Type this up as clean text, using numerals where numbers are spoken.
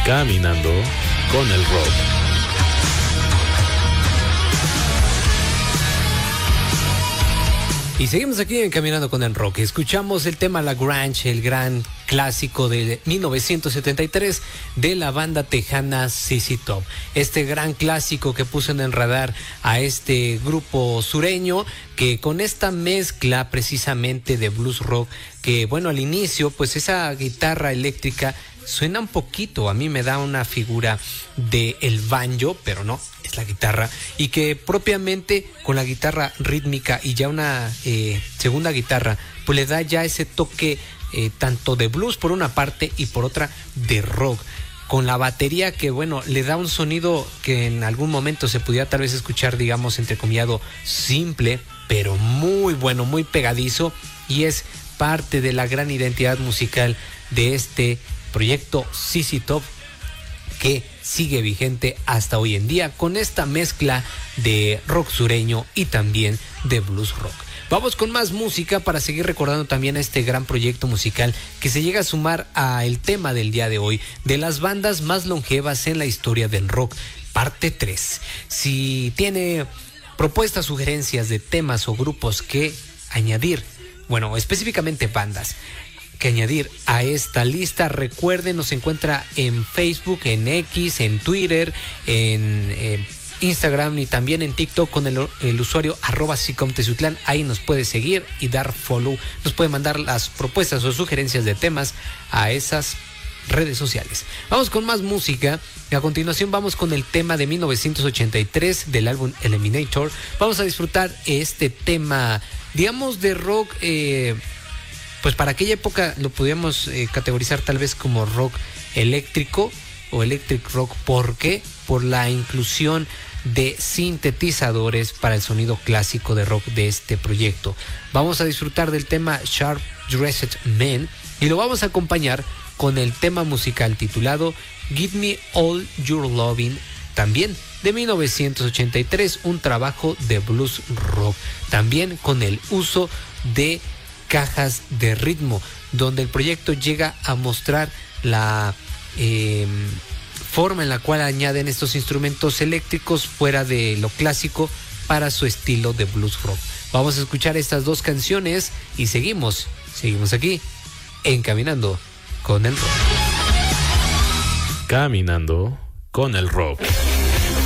Caminando con el rock. Y seguimos aquí en Caminando con el Rock. Escuchamos el tema La Grange, el gran clásico de 1973 de la banda tejana ZZ Top. Este gran clásico que puso en el radar a este grupo sureño, que con esta mezcla precisamente de blues rock, que bueno, al inicio pues esa guitarra eléctrica suena un poquito, a mí me da una figura de el banjo, pero no, es la guitarra, y que propiamente con la guitarra rítmica y ya una segunda guitarra, pues le da ya ese toque tanto de blues por una parte y por otra de rock, con la batería que bueno, le da un sonido que en algún momento se pudiera tal vez escuchar, digamos, entrecomillado, simple, pero muy bueno, muy pegadizo, y es parte de la gran identidad musical de este proyecto ZZ Top, que sigue vigente hasta hoy en día con esta mezcla de rock sureño y también de blues rock. Vamos con más música para seguir recordando también a este gran proyecto musical que se llega a sumar a el tema del día de hoy, de las bandas más longevas en la historia del rock, parte 3. Si tiene propuestas, sugerencias de temas o grupos que añadir, bueno, específicamente bandas que añadir a esta lista, recuerden, nos encuentra en Facebook, en X, en Twitter, en Instagram y también en TikTok con el usuario @sicomtezutlán. Ahí nos puede seguir y dar follow, nos puede mandar las propuestas o sugerencias de temas a esas redes sociales. Vamos con más música. A continuación vamos con el tema de 1983 del álbum Eliminator. Vamos a disfrutar este tema, digamos, de rock, pues para aquella época lo podíamos categorizar tal vez como rock eléctrico o electric rock. ¿Por qué? Por la inclusión de sintetizadores para el sonido clásico de rock de este proyecto. Vamos a disfrutar del tema Sharp Dressed Men y lo vamos a acompañar con el tema musical titulado Give Me All Your Loving, también de 1983, un trabajo de blues rock, también con el uso de cajas de ritmo, donde el proyecto llega a mostrar la forma en la cual añaden estos instrumentos eléctricos fuera de lo clásico para su estilo de blues rock. Vamos a escuchar estas dos canciones y seguimos aquí en Caminando con el Rock. Caminando con el rock.